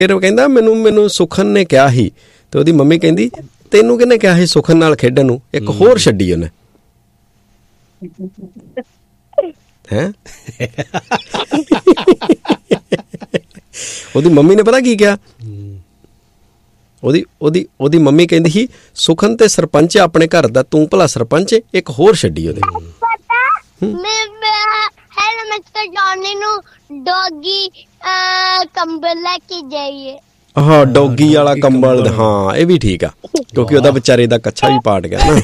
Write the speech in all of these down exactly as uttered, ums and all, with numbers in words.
ਫਿਰ ਕਹਿੰਦਾ ਮੈਨੂੰ ਮੈਨੂੰ ਸੁਖਨ ਨੇ ਕਿਹਾ ਸੀ, ਤੇ ਉਹਦੀ ਮੰਮੀ ਕਹਿੰਦੀ ਤੈਨੂੰ ਕਿਹਨੇ ਕਿਹਾ ਸੀ ਸੁਖਨ ਨਾਲ ਖੇਡਣ ਨੂੰ, ਇੱਕ ਹੋਰ ਛੱਡੀ ਉਹਨੇ। ਹੈਂ ਉਹਦੀ ਮੰਮੀ ਨੇ ਪਤਾ ਕੀ ਕਿਹਾ, ਉਹਦੀ ਉਹਦੀ ਉਹਦੀ ਮੰਮੀ ਕਹਿੰਦੀ ਸੀ ਸੁਖਨ ਤੇ ਸਰਪੰਚ ਆਪਣੇ ਘਰ ਦਾ, ਤੂੰ ਭਲਾ ਸਰਪੰਚ, ਇੱਕ ਹੋਰ ਛੱਡੀ ਉਹਦੇ। ਹੈਲੋ ਮਿਸਟਰ ਜੌਨੀ ਨੂੰ ਡੌਗੀ ਕੰਬਲ ਲੈ ਕੇ ਜਾਈਏ। ਹਾਂ ਡੌਗੀ ਵਾਲਾ ਕੰਬਲ, ਹਾਂ ਇਹ ਵੀ ਠੀਕ ਆ, ਕਿਉਂਕਿ ਉਹਦਾ ਵਿਚਾਰੇ ਦਾ ਕੱਛਾ ਵੀ ਪਾਟ ਗਿਆ ਨਾ।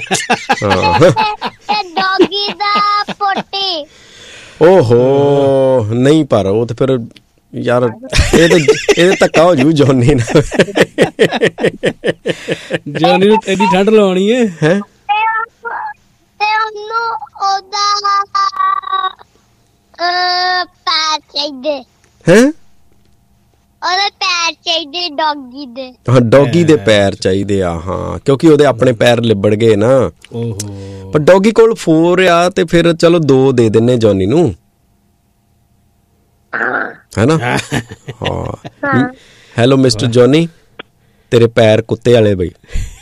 ਡੌਗੀ ਦਾ ਪੋਟੀ। ਓਹੋ ਨਹੀਂ, ਪਰ ਉਹ ਤੇ ਫਿਰ ਯਾਰ ਇਹ ਤੇ ਇਹ ਧੱਕਾ ਹੋ ਜੂ ਜੌਨੀ ਨਾਲ। ਜੌਨੀ ਨੂੰ ਇੰਨੀ ਠੰਡ ਲਵਾਉਣੀ ਹੈ ਹੈ ਉਹਨੂੰ ਉਹਦਾ ਪੈਰ ਚਾਹੀਦੇ ਹੈ, ਉਹਦੇ ਪੈਰ ਚਾਹੀਦੇ ਡੌਗੀ ਦੇ। ਹਾਂ ਡੌਗੀ ਦੇ ਪੈਰ ਚਾਹੀਦੇ ਆ, ਹਾਂ ਕਿਉਂਕਿ ਉਹਦੇ ਆਪਣੇ ਪੈਰ ਲਿਬੜ ਗਏ ਨਾ। ਓਹੋ ਪਰ ਡੌਗੀ ਕੋਲ ਫੋਰ ਆ ਤੇ ਫਿਰ ਚਲੋ ਦੋ ਦੇ ਦਿੰਨੇ ਜੌਨੀ ਨੂੰ, ਹੈ ਨਾ। ਹਾਂ ਹੈਲੋ ਮਿਸਟਰ ਜੌਨੀ, ਤੇਰੇ ਪੈਰ ਕੁੱਤੇ ਵਾਲੇ ਬਈ,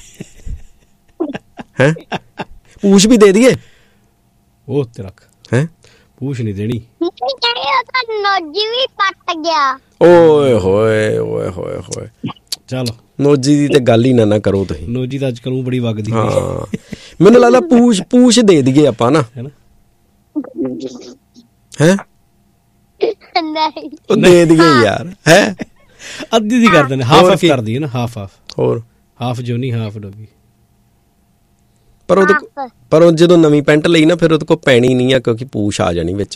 ਹੈਂ ਪੂਛ ਵੀ ਦੇ ਦਈਏ। ਉਹ ਤੇ ਰੱਖ, ਹੈਂ ਪੂਛ ਨਹੀਂ ਦੇਣੀ। ਨੋਜੀ ਵੀ ਪੱਟ ਗਿਆ। ਓਏ ਹੋਏ ਓਏ ਹੋਏ ਹੋਏ, ਚਲੋ ਨੋਜੀ ਦੀ ਤੇ ਗੱਲ ਹੀ ਨਾ ਨਾ ਕਰੋ ਤੁਸੀਂ। ਨੋਜੀ ਤਾਂ ਅੱਜ ਕੱਲ੍ਹ ਬੜੀ ਵਗਦੀ। ਹਾਂ ਮੈਨੂੰ ਲੱਗਦਾ ਪੂਛ ਪੂਛ ਦੇ ਦਈਏ ਆਪਾਂ ਨਾ, ਹੈ ਨਾ। ਹੈਂ ਉਹ ਦੇ ਦਈਏ ਯਾਰ, ਹੈ ਅੱਧੀ ਦੀ ਕਰ ਦਿੰਦੇ, ਹਾਫ ਹਾਫ ਕਰ ਦਈਏ ਨਾ, ਹਾਫ ਹਾਫ। ਹੋਰ ਹਾਫ ਜੌਨੀ ਹਾਫ ਡੌਗੀ। ਪਰ ਉਹਦੇ ਪਰ ਉਹ ਜਦੋਂ ਨਵੀਂ ਪੈਂਟ ਲਈ ਨਾ ਫਿਰ ਉਹਦੇ ਕੋਲ ਪੈਣੀ ਨਹੀਂ ਆ, ਕਿਉਂਕਿ ਪੂਛ ਆ ਜਾਣੀ ਵਿੱਚ।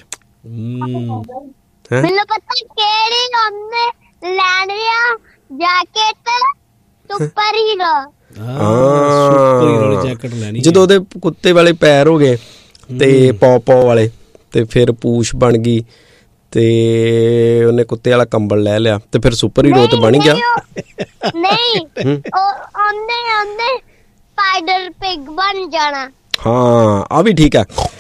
ਮੈਨੂੰ ਪਤਾ ਕਿਹੜੀ ਉਹਨੇ ਲੈਣੀ ਆ jacket, super hero. Super hero ਵਾਲੀ ਜੈਕਟ ਲੈਣੀ। ਜਦੋਂ ਉਹਦੇ ਕੁੱਤੇ ਵਾਲੇ ਪੈਰ ਹੋ ਗਏ ਤੇ ਪੌ ਪੌ ਵਾਲੇ, ਤੇ ਫਿਰ ਪੂਛ ਬਣ ਗਈ, ਤੇ ਉਹਨੇ ਕੁੱਤੇ ਵਾਲਾ ਕੰਬਲ ਲੈ ਲਿਆ, ਤੇ ਫਿਰ ਸੁਪਰ ਹੀਰੋ ਤੇ ਬਣ ਗਿਆ। ਨਹੀਂ ਉਹਨੇ ਉਹਨੇ ਸਪਾਈਡਰ ਪਿਗ ਬਣ ਜਾਣਾ। ਹਾਂ ਆ ਵੀ ਠੀਕ ਆ,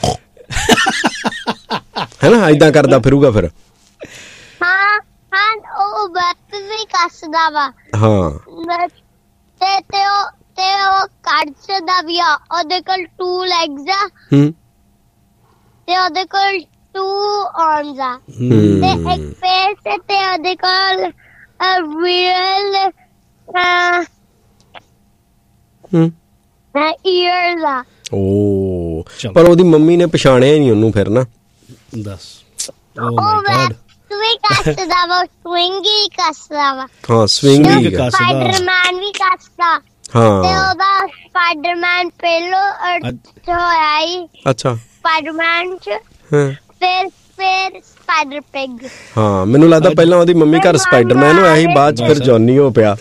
ਹੈ ਨਾ, ਏਦਾਂ ਕਰਦਾ ਫਿਰੂਗਾ ਫਿਰ। ਹਾਂ ਹਾਂ ਉਹ ਬੱਤ ਵੀ ਕੱਸਦਾ ਵਾ। ਹਾਂ ਤੇ ਤੇ ਉਹ ਤੇ ਉਹ ਕੱਢਦਾ ਵੀ ਆ, ਉਹਦੇ ਕੋਲ ਟੂ ਲੈਗਸ ਆ ਤੇ ਉਹਦੇ ਕੋਲ ਟੂ ਆਰਮਸ ਆ, ਤੇ ਇੱਕ ਫੇਸ, ਤੇ ਉਹਦੇ ਕੋਲ ਰੀਅਲ ਈਅਰਸ ਆ। ਓ ਪਰ ਉਹਦੀ ਮੰਮੀ ਨੇ ਪਛਾਣਿਆ ਹੀ ਨਹੀਂ ਉਹਨੂੰ ਫਿਰ ਨਾ। ਦੱਸ ਉਹ ਵੀ ਕੱਸਦਾ ਵਾ, ਸਵਿੰਗ ਹੀ ਕੱਸਦਾ ਵਾ। ਹਾਂ ਸਵਿੰਗ ਹੀ ਕੱਸਦਾ, ਸਪਾਈਡਰਮੈਨ ਵੀ ਕੱਸਦਾ। ਹਾਂ ਤੇ ਉਹਦਾ ਸਪਾਈਡਰਮੈਨ ਪਹਿਲੋਂ ਹੋਇਆ ਹੀ। ਅੱਛਾ ਸਪਾਈਡਰਮੈਨ ਚ ਫਿਰ ਫਿਰ ਸਪਾਈਡਰ ਪਿਗ। ਹਾਂ ਮੈਨੂੰ ਲੱਗਦਾ ਪਹਿਲਾਂ ਉਹਦੀ ਮੰਮੀ ਘਰ ਸਪਾਈਡਰਮੈਨ ਹੋਇਆ ਸੀ, ਬਾਅਦ ਚ ਫਿਰ ਜੌਨੀ ਹੋ ਪਿਆ।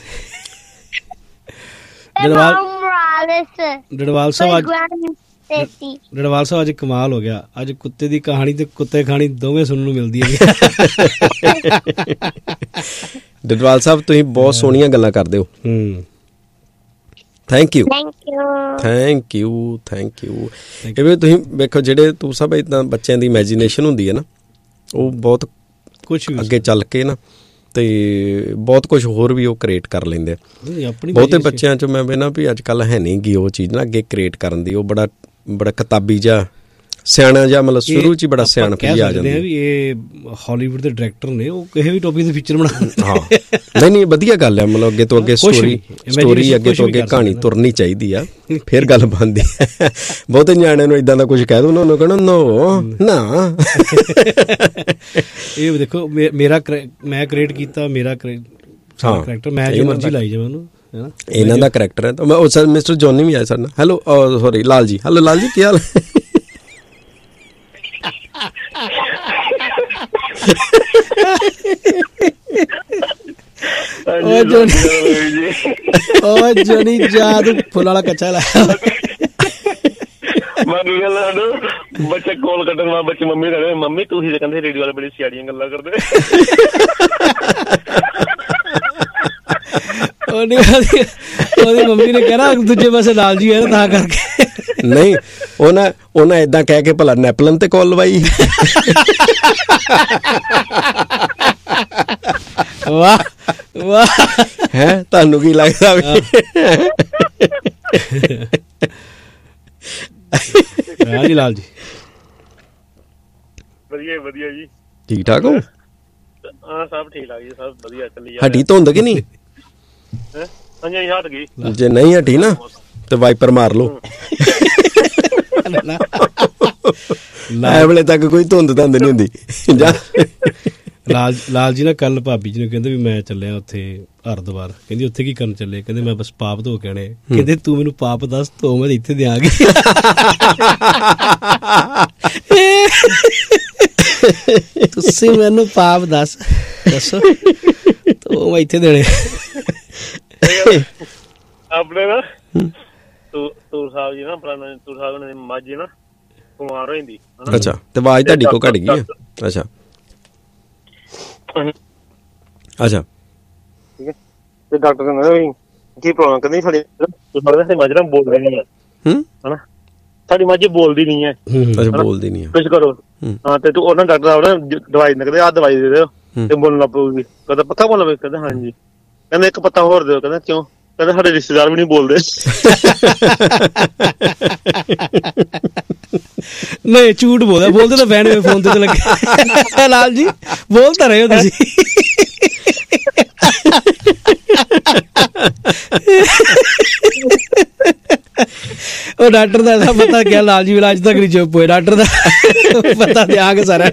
ਡਡਵਾਲ ਡਡਵਾਲ ਸਾਹਿਬ ਅੱਜ ਡਡਵਾਲ ਸਾਹਿਬ ਅੱਜ ਕਮਾਲ ਹੋ ਗਿਆ। ਅੱਜ ਕੁੱਤੇ ਦੀ ਕਹਾਣੀ ਤੇ ਕੁੱਤੇ ਖਾਣੀ ਦੋਵੇਂ ਸੁਣਨ ਨੂੰ ਮਿਲਦੀ ਹੈ। ਡਡਵਾਲ ਸਾਹਿਬ ਤੁਸੀਂ ਬਹੁਤ ਸੋਹਣੀਆਂ ਗੱਲਾਂ ਕਰਦੇ ਹੋ। ਹੂੰ thank you thank you thank you. ਇਹ ਤੁਸੀਂ ਵੇਖੋ ਜਿਹੜੇ ਤੂੰ ਸਭ ਇੱਦਾਂ ਬੱਚਿਆਂ ਦੀ ਇਮੈਜੀਨੇਸ਼ਨ ਹੁੰਦੀ ਹੈ ਨਾ, ਉਹ ਬਹੁਤ ਕੁਛ ਅੱਗੇ ਚੱਲ ਕੇ ਨਾ ਤੇ ਬਹੁਤ ਕੁਛ ਹੋਰ ਵੀ ਉਹ ਕ੍ਰੀਏਟ ਕਰ ਲੈਂਦੇ ਆ। ਬਹੁਤੇ ਬੱਚਿਆਂ 'ਚ ਮੈਂ ਵੇਖਦਾ ਵੀ ਅੱਜ ਕੱਲ੍ਹ ਹੈ ਨਹੀਂ ਗੀ ਉਹ ਚੀਜ਼ ਨਾ ਅੱਗੇ ਕ੍ਰੀਏਟ ਕਰਨ ਦੀ। ਉਹ ਬੜਾ ਬੜਾ ਕਿਤਾਬੀ ਜਿਹਾ ਸਿਆਣਾ ਜਿਹਾ, ਮਤਲਬ ਸ਼ੁਰੂ 'ਚ ਹੀ ਬੜਾ ਸਿਆਣਪ ਜਿਹੀ ਆ ਜਾਂਦੀ ਹੈ ਵੀ ਇਹ ਹਾਲੀਵੁੱਡ ਦੇ ਡਾਇਰੈਕਟਰ ਨੇ, ਉਹ ਕਿਸੇ ਵੀ ਟੌਪਿਕ ਦੇ ਫੀਚਰ ਬਣਾ। ਹਾਂ ਨਹੀਂ ਨਹੀਂ ਵਧੀਆ ਗੱਲ ਹੈ, ਮਤਲਬ ਅੱਗੇ ਤੋਂ ਅੱਗੇ ਸਟੋਰੀ ਸਟੋਰੀ ਅੱਗੇ ਤੋਂ ਅੱਗੇ ਕਹਾਣੀ ਤੁਰਨੀ ਚਾਹੀਦੀ ਆ, ਫਿਰ ਗੱਲ ਬਣਦੀ ਹੈ। ਬਹੁਤੇ ਨਿਆਣਿਆਂ ਨੂੰ ਇੱਦਾਂ ਦਾ ਕੁਛ ਕਹਿ ਦੋ ਨਾ, ਉਹਨੂੰ ਕਹਿਣਾ ਨੋ ਨਾ। ਇਹ ਦੇਖੋ ਮੇਰਾ ਮੈਂ ਕ੍ਰੀਏਟ ਕੀਤਾ, ਮੇਰਾ ਕਰੈਕਟਰ ਮੈਂ ਜੋ ਮਰਜ਼ੀ ਲਾਈ ਜਾਵਾਂ ਉਹਨੂੰ, ਇਹਨਾਂ ਦਾ ਕਰੈਕਟਰ ਹੈ। ਉਹ ਸਰ ਮਿਸਟਰ ਜੌਨੀ ਵੀ ਆਏ ਸਾਡੇ ਨਾਲ। Hello sorry Lal ji. Hello Lal ji ਕੀ ਹਾਲ? ਓ ਜੋਨੀ ਓ ਜੋਨੀ ਜਾਦੂ ਫੁੱਲ ਵਾਲਾ ਕੱਚਾ ਲਾਇਆ। ਬਾਕੀ ਗੱਲ ਬੱਚੇ ਕੋਲ ਕੱਢਣ ਵਾਲਾ ਬੱਚੇ ਮੰਮੀ ਕਹਿੰਦੇ ਮੰਮੀ ਤੁਸੀਂ ਤਾਂ ਕਹਿੰਦੇ ਰੇਡੀਓ ਵਾਲੇ ਬੜੀ ਸਿਆੜੀਆਂ ਗੱਲਾਂ ਕਰਦੇ। ਉਹਦੀ ਉਹਦੀ ਮੰਮੀ ਨੇ ਕਹਿਣਾ ਦੂਜੇ ਪਾਸੇ ਲਾਲ ਜੀ ਹੈ ਨਾ ਤਾਂ ਕਰਕੇ। ਨਹੀਂ ਉਹਨਾਂ ਉਹਨਾਂ ਏਦਾਂ ਕਹਿ ਕੇ ਭਲਾ ਨੈਪਲਨ ਤੇ ਕਾਲ ਲਵਾਈ। ਵਾਹ ਵਾਹ। ਹੈ ਤੁਹਾਨੂੰ ਕੀ ਲੱਗਦਾ ਵੀ ਹਾਂਜੀ ਲਾਲ ਜੀ? ਵਧੀਆ ਵਧੀਆ ਜੀ। ਠੀਕ ਠਾਕ ਹੋ? ਹਾਂ ਸਭ ਠੀਕ ਠਾਕ ਜੀ, ਸਭ ਵਧੀਆ ਚੱਲੀ ਹਟੀ ਧੁੰਦ ਕਿ ਨਹੀਂ? ਹਾਂਜੀ ਹਟ ਗਈ। ਜੇ ਨਹੀਂ ਹਟੀ ਨਾ ਤੇ ਵਾਈਪਰ ਮਾਰ ਲਓ। ਐ ਵੇਲੇ ਤੱਕ ਕੋਈ ਧੁੰਦ ਧੰਦ ਨਹੀਂ ਹੁੰਦੀ। ਜਾ ਲਾਲ ਲਾਲ ਜੀ ਨਾ ਕੱਲ ਭਾਬੀ ਜੀ ਨੂੰ ਕਹਿੰਦੇ ਵੀ ਮੈਂ ਚੱਲਿਆ ਉੱਥੇ ਹਰਿਦੁਆਰ। ਕਹਿੰਦੀ ਉੱਥੇ ਕੀ ਕਰਨ ਚੱਲੇ? ਕਹਿੰਦੇ ਮੈਂ ਬਸ ਪਾਪ ਧੋ ਕੇ ਆਣੇ। ਕਹਿੰਦੇ ਤੂੰ ਮੈਨੂੰ ਪਾਪ ਦੱਸ, ਧੋ ਮੈਂ ਇੱਥੇ ਦਿਆਂਗੀ। ਤੁਸੀਂ ਮੈਨੂੰ ਪਾਪ ਦੱਸ ਦੱਸੋ, ਧੋ ਮੈਂ ਇੱਥੇ ਦੇਣੇ। ਆਪਣੇ ਨਾ ਤੂਰ ਸਾਹਿਬ ਜੀ ਨਾ ਆਪਣਾ ਤੂਰ ਸਾਹਿਬ ਨੇ ਮੱਝ ਨਾ ਬਿਮਾਰ ਹੋ ਜਾਂਦੀ। ਅੱਛਾ ਤੇ ਆਵਾਜ਼ ਤੁਹਾਡੀ ਕੋ ਘੱਟ ਗਈ ਆ? ਅੱਛਾ ਅੱਛਾ ਠੀਕ ਹੈ। ਤੇ ਡਾਕਟਰ ਕਹਿੰਦਾ ਵੀ ਕੀ ਪ੍ਰੋਬਲਮ? ਕਹਿੰਦੀ ਸਾਡੀ ਸਾਡੀ ਮੱਝ ਨਾ ਬੋਲਦੀ ਨਹੀਂ ਹੈ। ਹਨਾ ਸਾਡੀ ਮੱਝ ਬੋਲਦੀ ਨਹੀਂ ਹੈ। ਅੱਛਾ ਬੋਲਦੀ ਨਹੀਂ ਹੈ। ਕੁਛ ਕਰੋ। ਹਾਂ ਤੇ ਤੂੰ ਉਹਨਾਂ ਡਾਕਟਰ ਸਾਹਿਬ ਨੇ ਦਵਾਈ ਕਹਿੰਦੇ ਆਹ ਦਵਾਈ ਦੇ ਦਿਓ ਤੇ ਬੋਲਣ ਲੱਗ ਪਊਗੀ। ਕਹਿੰਦਾ ਪੱਕਾ ਬੋਲ ਪਏ? ਕਹਿੰਦਾ ਹਾਂਜੀ। ਕਹਿੰਦਾ ਇੱਕ ਪੱਤਾ ਹੋਰ ਦਿਓ। ਕਹਿੰਦਾ ਕਿਉਂ? ਕਹਿੰਦਾ ਸਾਡੇ ਰਿਸ਼ਤੇਦਾਰ ਵੀ ਨਹੀਂ ਬੋਲਦੇ। ਨਹੀਂ ਝੂਠ ਬੋਲਦਾ, ਬੋਲਦੇ ਤਾਂ ਬੈਣ ਫੋਨ ਤੇ ਲੱਗੇ। ਲਾਲ ਜੀ ਬੋਲ ਤਾਂ ਰਹੇ ਹੋ ਤੁਸੀਂ। ਉਹ ਡਾਕਟਰ ਦਾ ਐਸਾ ਪਤਾ ਕਿਆ ਲਾਲ ਜੀ ਅੱਜ ਤੱਕ ਨਹੀਂ ਚੁੱਪ ਹੋਏ। ਡਾਕਟਰ ਦਾ ਪਤਾ ਦਿਆਂਗੇ ਸਾਰਿਆਂ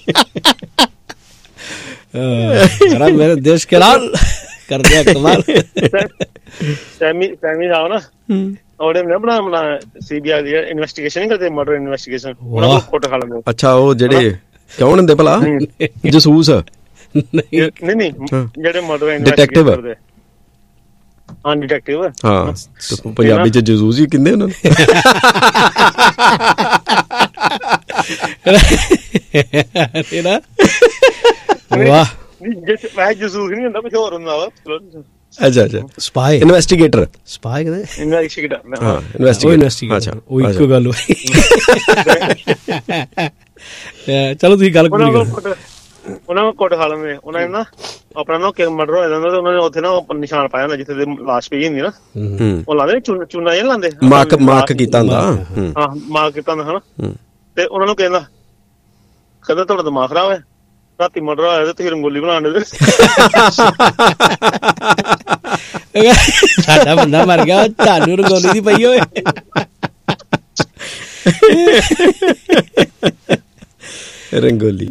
ਨੂੰ। ਮੇਰੇ ਦੇਸ਼ ਕੇ ਲਾਲ ਕਰਦੇ ਆ ਕਮਾਲ। ਸੈਮੀ ਸੈਮੀ ਸਾਹਿਬ ਨਾ ਉਹਨੇ ਬਣਾ ਬਣਾ ਸੀਬੀਆਈ ਦੀ ਇਨਵੈਸਟੀਗੇਸ਼ਨ ਨਹੀਂ ਕਰਦੇ, ਮਰਡਰ ਇਨਵੈਸਟੀਗੇਸ਼ਨ। ਉਹਨਾਂ ਕੋਲ ਕੋਟ ਖਾ ਲੈਂਦੇ। ਅੱਛਾ ਉਹ ਜਿਹੜੇ ਕੌਣ ਹੁੰਦੇ ਭਲਾ? ਜਸੂਸ? ਨਹੀਂ ਨਹੀਂ ਜਿਹੜੇ ਮਰਡਰ ਡਿਟੈਕਟਿਵ। ਹਾਂ ਡਿਟੈਕਟਿਵ। ਹਾਂ ਪੰਜਾਬੀ ਚ ਜਸੂਸ ਹੀ ਕਹਿੰਦੇ ਉਹਨਾਂ ਨੂੰ। ਵਾਹ ਵੈਸੇ ਜਸੂਸ ਨਹੀਂ ਹੁੰਦਾ, ਕੁਛ ਹੋਰ ਹੁੰਦਾ ਵਾ। ਅੱਛਾ ਅੱਛਾ ਸਪਾਈ ਇਨਵੈਸਟੀਗੇਟਰ। ਸਪਾਈ ਕਹਿੰਦੇ ਇਨਵੈਸਟੀਗੇਟਰ। ਹਾਂ ਇਨਵੈਸਟੀਗੇਟਰ। ਅੱਛਾ ਉਹ ਇੱਕੋ ਗੱਲ ਹੋਈ। ਚਲੋ ਤੁਸੀਂ ਗੱਲ ਪੂਰੀ ਕਰੋ। ਉਹਨਾਂ ਨੂੰ ਕੁੱਟ ਖਾ ਲੈਂਦੇ। ਉਹਨਾਂ ਨੇ ਨਾ ਆਪਣਾ ਨਾ ਮਰਡਰ ਹੋ ਜਾਂਦਾ ਤੇ ਉਹਨਾਂ ਨੇ ਉੱਥੇ ਨਾ ਨਿਸ਼ਾਨ ਪਾਇਆ ਹੁੰਦਾ ਜਿੱਥੇ ਲਾਸ਼ ਪਈ ਹੁੰਦੀ ਨਾ। ਉਹ ਲਾਉਂਦੇ ਚੂਨਾ ਜਿਹਾ ਲਾਉਂਦੇ, ਮਾਰਕ ਮਾਰਕ ਕੀਤਾ ਹੁੰਦਾ। ਹਾਂ ਮਾਰਕ ਕੀਤਾ ਹੁੰਦਾ ਹਨਾ। ਤੇ ਉਹਨਾਂ ਨੂੰ ਕਹਿੰਦਾ ਕਹਿੰਦਾ ਤੁਹਾਡਾ ਦਿਮਾਗ ਖਰਾਬ ਹੈ, ਰਾਤੀ ਮਰਡਰ ਹੋਇਆ ਤੇ ਤੁਸੀਂ ਰੰਗੋਲੀ ਬਣਾਉਣ ਦੇ। ਸਾਡਾ ਬੰਦਾ ਮਰ ਗਿਆ, ਤੁਹਾਨੂੰ ਰੰਗੋਲੀ ਦੀ ਪਈ ਹੋਏ। ਰੰਗੋਲੀ।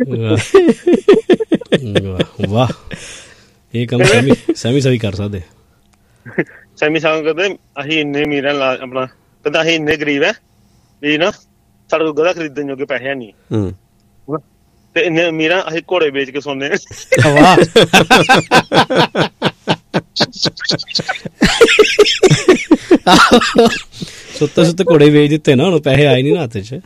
ਵਾਹ ਇਹ ਕੰਮ ਸੈਮੀ ਸੈਮੀ ਸਹੀ ਕਰ ਸਕਦੇ। ਸੈਮੀ ਸਾਹਿਬ ਕਹਿੰਦੇ ਅਸੀਂ ਇੰਨੇ ਅਮੀਰ ਆ ਆਪਣਾ, ਕਹਿੰਦਾ ਅਸੀਂ ਇੰਨੇ ਗਰੀਬ ਹੈ ਵੀ ਨਾ ਸਾਡੇ ਕੋਲ ਗਧਾ ਖਰੀਦਣ ਜੋਗੇ ਪੈਸੇ ਹੈ ਨਹੀਂ ਤੇ ਇੰਨੇ ਅਮੀਰ ਆ ਅਸੀਂ ਘੋੜੇ ਵੇਚ ਕੇ ਸੌਂਦੇ ਹਾਂ। ਵਾਹ ਸੁੱਤੇ ਸੁੱਤੇ ਘੋੜੇ ਵੇਚ ਦਿੱਤੇ ਨਾ, ਹੁਣ ਪੈਸੇ ਆਏ ਨੀ ਨਾ ਹੱਥ ਚ।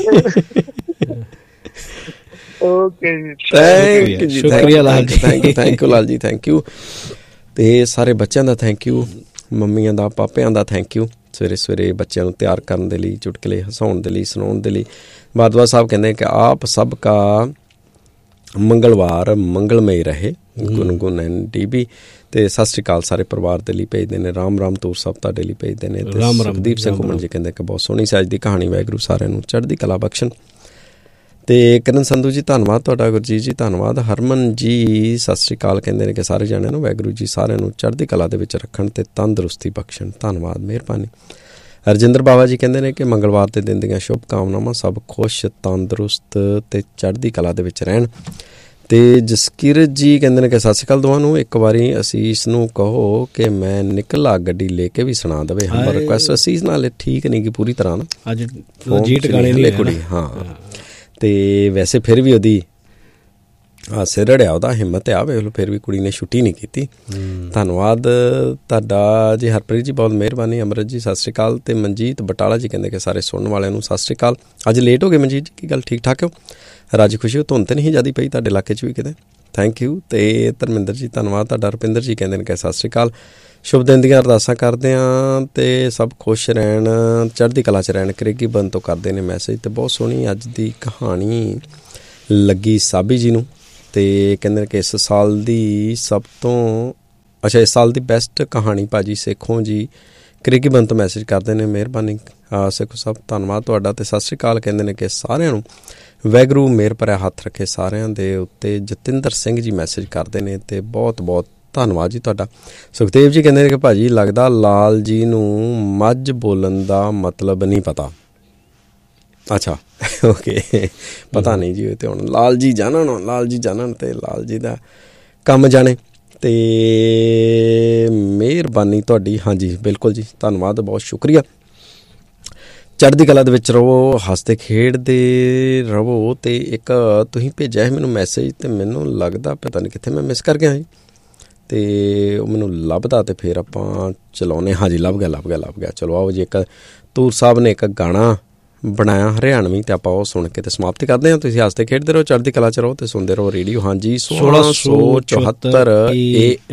ਸ਼ੁਕਰੀਆ Lal ji, thank you thank you Lal ji, thank you. ਤੇ ਸਾਰੇ ਬੱਚਿਆਂ ਦਾ ਥੈਂਕ ਯੂ, ਮੰਮੀਆਂ ਦਾ ਪਾਪਿਆਂ ਦਾ ਥੈਂਕ ਯੂ। ਸਵੇਰੇ ਸਵੇਰੇ ਬੱਚਿਆਂ ਨੂੰ ਤਿਆਰ ਕਰਨ ਦੇ ਲਈ, ਚੁਟਕਲੇ ਹਸਾਉਣ ਦੇ ਲਈ, ਸੁਣਾਉਣ ਦੇ ਲਈ। ਬਾਦਵਾ ਸਾਹਿਬ ਕਹਿੰਦੇ ਕਿ ਆਪ ਸਭ ਕਾ ਮੰਗਲਵਾਰ ਮੰਗਲਮਈ ਰਹੇ। ਗੁਨਗੁਨ ਐਨ ਡੀ ਬੀ ਤੇ ਸਤਿ ਸ਼੍ਰੀ ਅਕਾਲ ਸਾਰੇ ਪਰਿਵਾਰ ਦੇ ਲਈ ਭੇਜਦੇ ਨੇ। ਰਾਮ ਰਾਮ ਤੂਰ ਸਾਹਿਬ ਤੁਹਾਡੇ ਲਈ ਭੇਜਦੇ ਨੇ। ਤੇ ਸੁਖਦੀਪ ਸਿੰਘ ਘੁੰਮਣ ਜੀ ਕਹਿੰਦੇ ਕਿ ਬਹੁਤ ਸੋਹਣੀ ਸਾਜ ਦੀ ਕਹਾਣੀ, ਵਾਹਿਗੁਰੂ ਸਾਰਿਆਂ ਨੂੰ ਚੜ੍ਹਦੀ ਕਲਾ ਬਖਸ਼ਣ। ਤੇ ਕਰਨ ਸੰਧੂ ਜੀ ਧੰਨਵਾਦ ਤੁਹਾਡਾ। ਗੁਰਜੀਤ ਜੀ ਧੰਨਵਾਦ। ਹਰਮਨ ਜੀ ਸਤਿ ਸ਼੍ਰੀ ਅਕਾਲ ਕਹਿੰਦੇ ਨੇ ਕਿ ਸਾਰੇ ਜਾਣਿਆਂ ਨੂੰ ਵਾਹਿਗੁਰੂ ਜੀ ਸਾਰਿਆਂ ਨੂੰ ਚੜ੍ਹਦੀ ਕਲਾ ਦੇ ਵਿੱਚ ਰੱਖਣ ਤੇ ਤੰਦਰੁਸਤੀ ਬਖਸ਼ਣ। ਧੰਨਵਾਦ, ਮਿਹਰਬਾਨੀ। ਹਰਜਿੰਦਰ ਬਾਬਾ ਜੀ ਕਹਿੰਦੇ ਨੇ ਕਿ ਮੰਗਲਵਾਰ ਦੇ ਦਿਨ ਦੀਆਂ ਸ਼ੁਭ ਕਾਮਨਾਵਾਂ, ਸਭ ਖੁਸ਼ ਤੰਦਰੁਸਤ ਤੇ ਚੜ੍ਹਦੀ ਕਲਾ ਦੇ ਵਿੱਚ ਰਹਿਣ। ਤੇ ਜਸਕੀਰਤ ਜੀ ਕਹਿੰਦੇ ਨੇ ਕਿ ਸਤਿ ਸ਼੍ਰੀ ਅਕਾਲ ਦੋਵਾਂ ਨੂੰ। ਇੱਕ ਵਾਰੀ ਅਸੀਸ ਨੂੰ ਕਹੋ ਕਿ ਮੈਂ ਨਿਕਲਾ ਗੱਡੀ ਲੈ ਕੇ ਵੀ ਸੁਣਾ ਦੇਵੇ। Humber request. ਅਸੀਸ ਨਾਲ ਠੀਕ ਨਹੀਂ ਗੀ ਪੂਰੀ ਤਰ੍ਹਾਂ ਨਾ, ਅੱਜ ਜੀ ਟਿਕਾਣੇ ਨਹੀਂ ਕੁੜੀ। ਹਾਂ ਤੇ ਵੈਸੇ ਫਿਰ ਵੀ ਉਹਦੀ ਸਿਰ ਰੜਿਆ, ਉਹਦਾ ਹਿੰਮਤ ਆ, ਵੇਖ ਲਓ ਫਿਰ ਵੀ ਕੁੜੀ ਨੇ ਛੁੱਟੀ ਨਹੀਂ ਕੀਤੀ। ਧੰਨਵਾਦ ਤੁਹਾਡਾ ਜੀ ਹਰਪ੍ਰੀਤ ਜੀ, ਬਹੁਤ ਮਿਹਰਬਾਨੀ। ਅਮਰਤ ਜੀ ਸਤਿ ਸ਼੍ਰੀ ਅਕਾਲ। ਤੇ ਮਨਜੀਤ ਬਟਾਲਾ ਜੀ ਕਹਿੰਦੇ ਕਿ ਸਾਰੇ ਸੁਣਨ ਵਾਲਿਆਂ ਨੂੰ ਸਤਿ ਸ਼੍ਰੀ ਅਕਾਲ। ਅੱਜ ਲੇਟ ਹੋ ਗਏ ਮਨਜੀਤ ਜੀ, ਕੀ ਗੱਲ ਠੀਕ ਠਾਕ ਹੋ? ਰਾਜੀ ਖੁਸ਼ੀ ਹੋ? ਧੁੰਦ ਤਾਂ ਨਹੀਂ ਜ਼ਿਆਦਾ ਪਈ ਤੁਹਾਡੇ ਇਲਾਕੇ 'ਚ ਵੀ ਕਿਤੇ? Thank you. ਤੇ ਧਰਮਿੰਦਰ ਜੀ ਧੰਨਵਾਦ ਤੁਹਾਡਾ। ਰੁਪਿੰਦਰ ਜੀ ਕਹਿੰਦੇ ਨੇ ਕਿ ਸਤਿ ਸ਼੍ਰੀ ਅਕਾਲ, ਸ਼ੁਭ ਦਿਨ ਦੀਆਂ ਅਰਦਾਸਾਂ ਕਰਦੇ ਹਾਂ ਤੇ ਸਭ ਖੁਸ਼ ਰਹਿਣ, ਚੜ੍ਹਦੀ ਕਲਾ 'ਚ ਰਹਿਣ। ਕਰੇਗੀ ਬੰਦ ਤੋਂ ਕਰਦੇ ਨੇ ਮੈਸੇਜ। ਤੇ ਬਹੁਤ ਸੋਹਣੀ ਅੱਜ ਦੀ ਕਹਾਣੀ ਲੱਗੀ ਸਾਬੀ ਜੀ ਨੂੰ। ਤੇ ਕਹਿੰਦੇ ਨੇ ਕਿ ਇਸ ਸਾਲ ਦੀ ਸਭ ਤੋਂ ਅੱਛਾ ਇਸ ਸਾਲ ਦੀ ਬੈਸਟ ਕਹਾਣੀ ਭਾਜੀ ਸੇਖੋਂ ਜੀ ਕਰੇਗੀ ਬੰਦ ਤੋਂ ਮੈਸੇਜ ਕਰਦੇ ਨੇ। ਮਿਹਰਬਾਨੀ ਸੇਖੋ ਸਾਹਿਬ, ਧੰਨਵਾਦ ਤੁਹਾਡਾ। ਤੇ ਸਤਿ ਸ਼੍ਰੀ ਅਕਾਲ ਕਹਿੰਦੇ ਨੇ ਕਿ ਸਾਰਿਆਂ ਨੂੰ ਵਾਹਿਗੁਰੂ ਮਿਹਰ ਭਰਿਆ ਹੱਥ ਰੱਖੇ ਸਾਰਿਆਂ ਦੇ ਉੱਤੇ। ਜਤਿੰਦਰ ਸਿੰਘ ਜੀ ਮੈਸੇਜ ਕਰਦੇ ਨੇ ਤੇ ਬਹੁਤ ਬਹੁਤ ਧੰਨਵਾਦ ਜੀ ਤੁਹਾਡਾ। ਸੁਖਦੇਵ ਜੀ ਕਹਿੰਦੇ ਨੇ ਕਿ ਭਾਜੀ ਲੱਗਦਾ ਲਾਲ ਜੀ ਨੂੰ ਮੱਝ ਬੋਲਣ ਦਾ ਮਤਲਬ ਨਹੀਂ ਪਤਾ। ਅੱਛਾ ਓਕੇ, ਪਤਾ ਨਹੀਂ ਜੀ। ਤੇ ਹੁਣ ਲਾਲ ਜੀ ਜਾਣਨ, ਲਾਲ ਜੀ ਜਾਣਨ ਤੇ ਲਾਲ ਜੀ ਦਾ ਕੰਮ ਜਾਣੇ। ਤੇ ਮਿਹਰਬਾਨੀ ਤੁਹਾਡੀ। ਹਾਂਜੀ ਬਿਲਕੁਲ ਜੀ, ਧੰਨਵਾਦ, ਬਹੁਤ ਸ਼ੁਕਰੀਆ। ਚੜ੍ਹਦੀ ਕਲਾ ਦੇ ਵਿੱਚ ਰਹੋ, ਹੱਸਦੇ ਖੇਡਦੇ ਰਹੋ। ਤੇ ਇੱਕ ਤੁਸੀਂ ਭੇਜਿਆ ਸੀ ਮੈਨੂੰ ਮੈਸੇਜ ਤੇ ਮੈਨੂੰ ਲੱਗਦਾ ਪਤਾ ਨਹੀਂ ਕਿੱਥੇ ਮੈਂ ਮਿਸ ਕਰ ਗਿਆ ਸੀ ਤੇ ਉਹ ਮੈਨੂੰ ਲੱਭਦਾ ਤੇ ਫਿਰ ਆਪਾਂ ਚਲਾਉਂਦੇ। ਹਾਂਜੀ ਲੱਭ ਗਿਆ ਲੱਭ ਗਿਆ ਲੱਭ ਗਿਆ ਚਲੋ ਆਓ ਜੀ। ਇੱਕ ਤੂਰ ਸਾਹਿਬ ਨੇ ਇੱਕ ਗਾਣਾ ਬਣਾਇਆ ਹਰਿਆਣਵੀ ਤੇ ਆਪਾਂ ਉਹ ਸੁਣ ਕੇ ਤੇ ਸਮਾਪਤੀ ਕਰਦੇ ਹਾਂ। ਤੁਸੀਂ ਹੱਸਦੇ ਖੇਡਦੇ ਰਹੋ, ਚੜ੍ਹਦੀ ਕਲਾ 'ਚ ਰਹੋ ਤੇ ਸੁਣਦੇ ਰਹੋ ਰੇਡੀਓ। ਹਾਂਜੀ ਸੋਲਾਂ ਸੌ ਚੁਹੱਤਰ ਏ